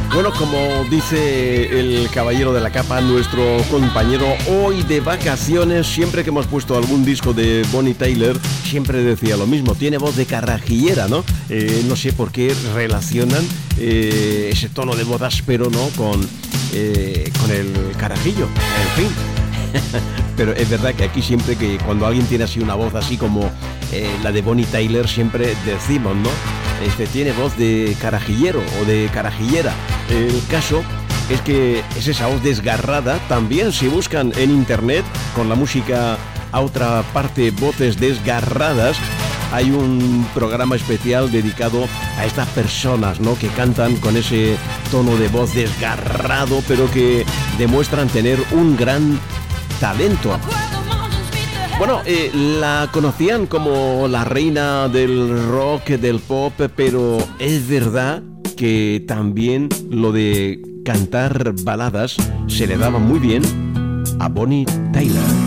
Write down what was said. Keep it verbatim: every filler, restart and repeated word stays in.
Bueno, como dice el caballero de la capa, nuestro compañero, hoy de vacaciones, siempre que hemos puesto algún disco de Bonnie Tyler, siempre decía lo mismo, tiene voz de carajillera, ¿no? Eh, no sé por qué relacionan eh, ese tono de voz áspero, ¿no? Con, eh, con el carajillo, en fin. Pero es verdad que aquí siempre que cuando alguien tiene así una voz así como eh, la de Bonnie Tyler, siempre decimos, ¿no? Este tiene voz de carajillero o de carajillera. El caso es que es esa voz desgarrada. También si buscan en internet con la música a otra parte, voces desgarradas, hay un programa especial dedicado a estas personas, ¿no? Que cantan con ese tono de voz desgarrado, pero que demuestran tener un gran talento. Bueno, eh, la conocían como la reina del rock, del pop, pero es verdad que también lo de cantar baladas se le daba muy bien a Bonnie Tyler.